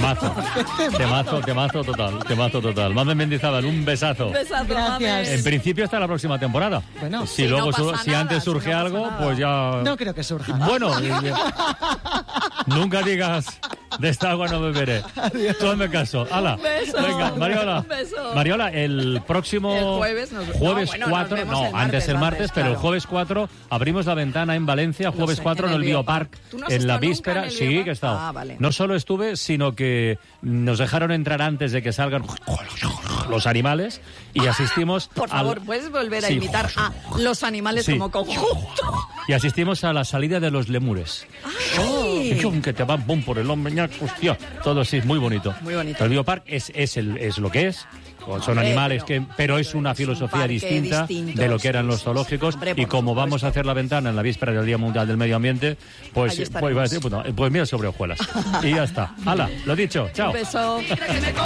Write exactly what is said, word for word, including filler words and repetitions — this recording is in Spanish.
Temazo, temazo, temazo total, temazo total. Mamen Mendizábal, un besazo. Un besazo, Gracias. En principio hasta la próxima temporada. Bueno, si si luego no su- pasa si nada, antes si surge no pasa algo, nada. pues ya. no creo que surja. Bueno, eh, nunca digas de esta agua no beberé. Tú hazme caso. Hala. Un beso. Venga, Mariola. Un beso. Mariola, el próximo El jueves nos- jueves no, bueno, nos cuatro, vemos no, el martes, antes el martes, antes, pero el claro. jueves cuatro abrimos la ventana en Valencia, jueves sé, cuatro en en el el Biopark, Biopark. ¿Tú no has en la estado nunca víspera. en el Sí, Biopark? que he estado. Ah, vale. No solo estuve, sino que nos dejaron entrar antes de que salgan los animales y asistimos Por al- favor, ¿puedes volver a Sí. imitar a los animales Sí. como conjunto? y asistimos a la salida de los lemures. ¡Ay! Y chum, que te van pum por el hombro, ñac, hostia, todo sí, muy bonito. Muy bonito. El Biopark es, es, el, es lo que es. Son Hombre, animales, pero- que, pero es una es un filosofía parque distinta distinto, de lo que eran sí, los sí, zoológicos. sí. Hombre, Y por como supuesto. vamos a hacer la ventana en la víspera del Día Mundial del Medio Ambiente, pues, Ahí pues, estaremos. iba a decir, pues, no, pues mira sobre hojuelas. Y ya está. Hala, lo dicho, chao. Un beso.